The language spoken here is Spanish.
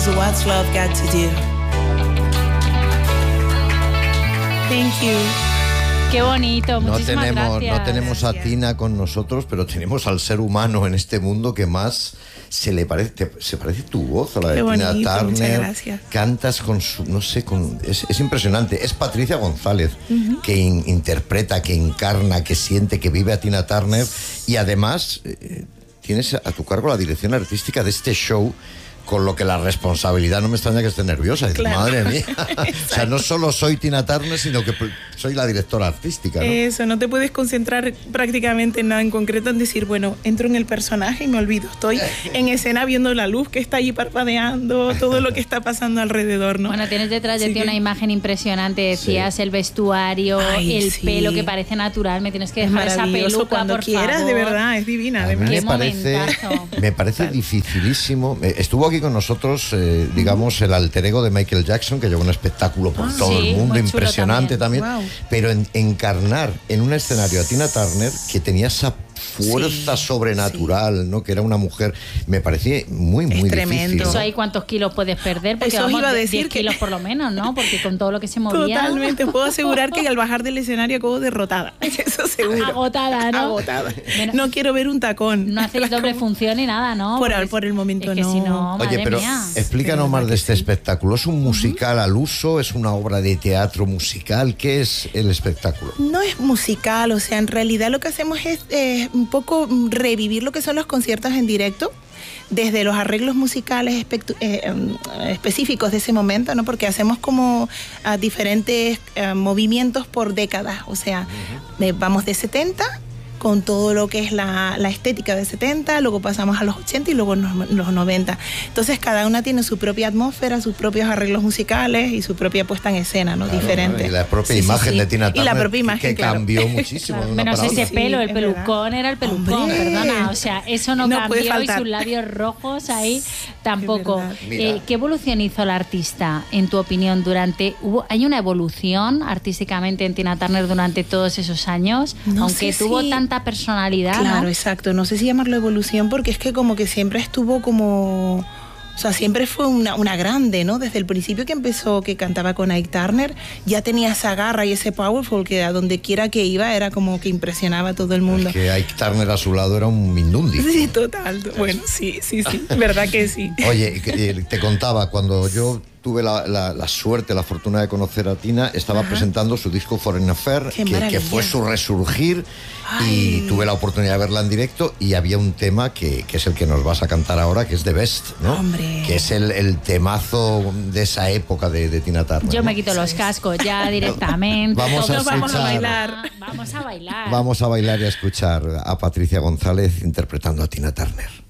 knows what's love got to do. Thank you. Qué bonito, muchísimas gracias. No tenemos a Tina con nosotros, pero tenemos al ser humano en este mundo que más se parece tu voz a la de Tina Turner. Muchas gracias. Cantas con su, no sé, es impresionante. Es Patricia González que interpreta, que encarna, que siente, que vive a Tina Turner y además tienes a tu cargo la dirección artística de este show. Con lo que la responsabilidad no me extraña que esté nerviosa. Claro. Madre mía. O sea, no solo soy Tina Turner, sino que soy la directora artística, ¿no? Eso, no te puedes concentrar prácticamente en nada en concreto en decir, bueno, entro en el personaje y me olvido. Estoy en escena viendo la luz que está allí parpadeando, todo lo que está pasando alrededor, ¿no? Bueno, tienes detrás de ti una imagen impresionante, decías, el vestuario, el pelo que parece natural, me tienes que dejar esa peluca, cuando por quieras, favor. de verdad, es divina. Además. Me parece dificilísimo. Estuvo aquí con nosotros, digamos, el alter ego de Michael Jackson, que llevó un espectáculo por todo el mundo, impresionante también. Wow. Pero encarnar en un escenario a Tina Turner, que tenía esa fuerza sobrenatural, ¿no? Que era una mujer, me parecía muy difícil, ¿no? Eso ahí cuántos kilos puedes perder, porque eso vamos, iba a decir 10 kilos por lo menos, ¿no? Porque con todo lo que se movía. Totalmente, puedo asegurar que al bajar del escenario acabo derrotada, eso seguro. Agotada, ¿no? Agotada. Bueno, no quiero ver un tacón. No hacéis doble función ni nada, ¿no? Por el momento es que no. Si no, Oye, pero explícanos más de este espectáculo. ¿Es un musical al uso? ¿Es una obra de teatro musical? ¿Qué es el espectáculo? No es musical, o sea, en realidad lo que hacemos es un poco revivir lo que son los conciertos en directo, desde los arreglos musicales específicos de ese momento, ¿no? Porque hacemos como diferentes movimientos por décadas, o sea, vamos de 70 con todo lo que es la estética de 70, luego pasamos a los 80 y luego los 90. Entonces cada una tiene su propia atmósfera, sus propios arreglos musicales y su propia puesta en escena, ¿no? Diferente. Y la propia imagen de Tina Turner, y la propia imagen, que cambió muchísimo. Menos ese pelo, el pelucón verdad. era el pelucón, perdona, o sea, eso no cambió y sus labios rojos ahí tampoco. ¿Qué evolución hizo la artista, en tu opinión, hay una evolución artísticamente en Tina Turner durante todos esos años? No aunque tuvo tanta personalidad, claro, ¿no? Exacto, no sé si llamarlo evolución porque es que como que siempre estuvo como... O sea, siempre fue una grande, ¿no? Desde el principio que empezó, que cantaba con Ike Turner, ya tenía esa garra y ese powerful que a donde quiera que iba era como que impresionaba a todo el mundo. Es que Ike Turner a su lado era un mindundi. Sí, total. Bueno, sí, verdad que sí. Oye, te contaba, cuando yo tuve la suerte, la fortuna de conocer a Tina, estaba presentando su disco Foreign Affair, que fue su resurgir. Ay. Y tuve la oportunidad de verla en directo y había un tema que es el que nos vas a cantar ahora, que es The Best, ¿no? Hombre. Que es el temazo de esa época de Tina Turner. Yo me quito los cascos ya directamente. Vamos a bailar. Vamos a bailar. Vamos a bailar y a escuchar a Patricia González interpretando a Tina Turner.